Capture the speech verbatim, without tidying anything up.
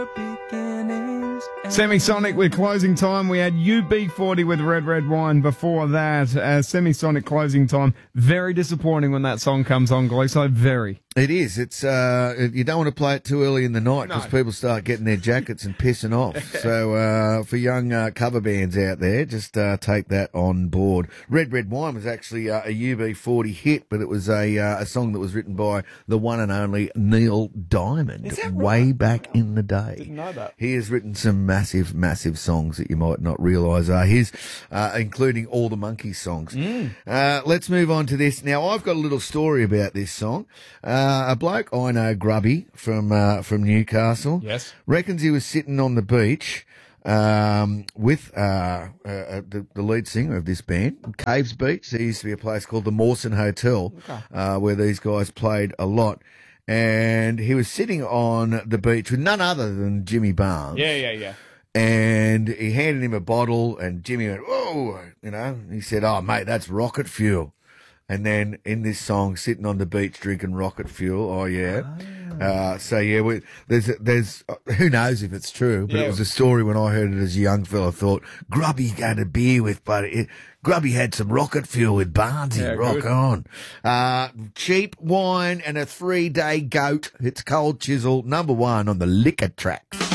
Semisonic with Closing Time. We had U B forty with Red Red Wine before that. Uh, Semisonic Closing Time. Very disappointing when that song comes on, Gleeso. Very. It is. It's uh, you don't want to play it too early in the night because No. people start getting their jackets and pissing off. So uh, for young uh, cover bands out there, just uh, take that on board. Red Red Wine was actually uh, a U B forty hit, but it was a uh, a song that was written by the one and only Neil Diamond Is that way right? back in the day. Didn't know that. He has written some massive, massive songs that you might not realise are his, uh, including all the Monkees songs. Mm. Uh, let's move on to this. Now, I've got a little story about this song. Uh, a bloke I know, Grubby, from uh, from Newcastle, Yes. reckons he was sitting on the beach um, with uh, uh, the, the lead singer of this band, Caves Beach. There used to be a place called the Mawson Hotel uh, where these guys played a lot. And he was sitting on the beach with none other than Jimmy Barnes. Yeah, yeah, yeah. And he handed him a bottle, and Jimmy went, "Whoa," you know. He said, "Oh, mate, that's rocket fuel." And then in this song, sitting on the beach drinking rocket fuel. Oh yeah. Uh, so yeah, we, there's there's uh, who knows if it's true, but Yeah. it was a story when I heard it as a young fella. Thought Grubby had a beer with, but it, Grubby had some rocket fuel with Barnesy. Yeah, Rock good. on. Uh, cheap wine and a three day goat. It's Cold Chisel, number one on the liquor tracks.